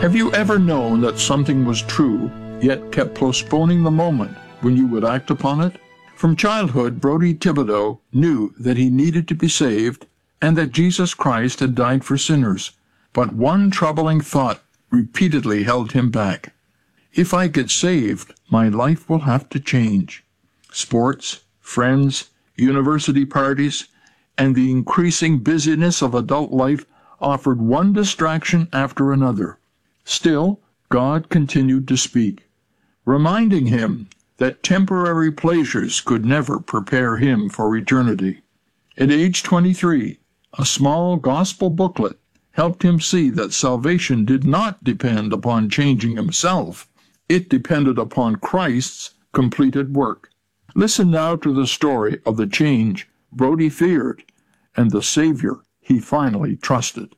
Have you ever known that something was true, yet kept postponing the moment when you would act upon it? From childhood, Brody Thibodeau knew that he needed to be saved and that Jesus Christ had died for sinners. But one troubling thought repeatedly held him back. If I get saved, my life will have to change. Sports, friends, university parties, and the increasing busyness of adult life offered one distraction after another. Still, God continued to speak, reminding him that temporary pleasures could never prepare him for eternity. At age 23, a small gospel booklet helped him see that salvation did not depend upon changing himself. It depended upon Christ's completed work. Listen now to the story of the change Brody feared and the Savior he finally trusted.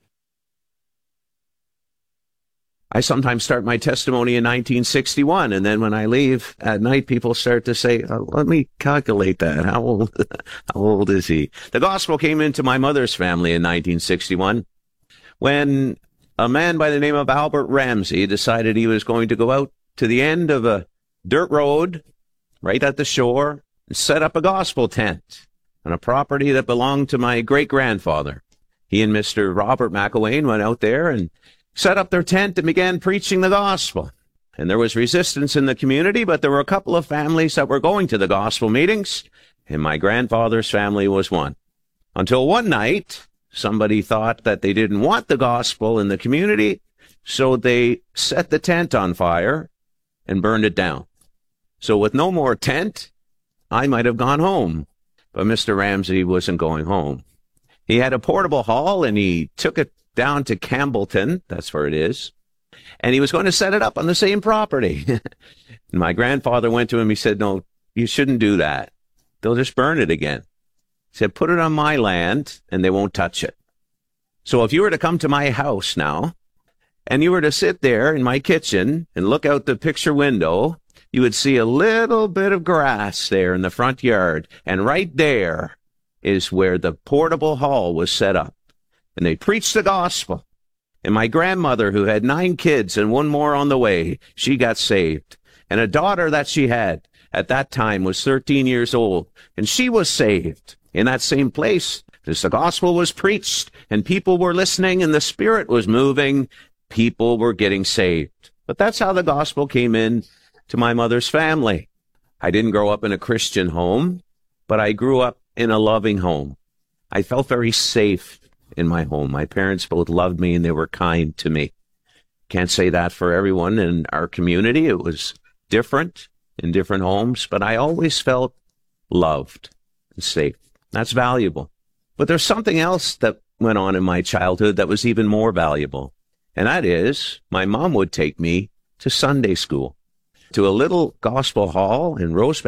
I sometimes start my testimony in 1961, and then when I leave at night, people start to say, let me calculate that. How old is he? The gospel came into my mother's family in 1961 when a man by the name of Albert Ramsey decided he was going to go out to the end of a dirt road right at the shore and set up a gospel tent on a property that belonged to my great-grandfather. He and Mr. Robert McElwain went out there and set up their tent and began preaching the gospel. And there was resistance in the community, but there were a couple of families that were going to the gospel meetings, and my grandfather's family was one. Until one night, somebody thought that they didn't want the gospel in the community, so they set the tent on fire and burned it down. So with no more tent, I might have gone home, but Mr. Ramsey wasn't going home. He had a portable hall, and he took it down to Campbellton, that's where it is, and he was going to set it up on the same property. And my grandfather went to him, he said, no, you shouldn't do that. They'll just burn it again. He said, put it on my land, and they won't touch it. So if you were to come to my house now, and you were to sit there in my kitchen and look out the picture window, you would see a little bit of grass there in the front yard, and right there is where the portable hall was set up. And they preached the gospel. And my grandmother, who had 9 kids and one more on the way, she got saved. And a daughter that she had at that time was 13 years old, and she was saved in that same place. As the gospel was preached, and people were listening, and the Spirit was moving, people were getting saved. But that's how the gospel came in to my mother's family. I didn't grow up in a Christian home, but I grew up in a loving home. I felt very safe in my home. My parents both loved me, and they were kind to me. Can't say that for everyone in our community. It was different in different homes, but I always felt loved and safe. That's valuable. But there's something else that went on in my childhood that was even more valuable, and that is my mom would take me to Sunday school, to a little gospel hall in Rosebank,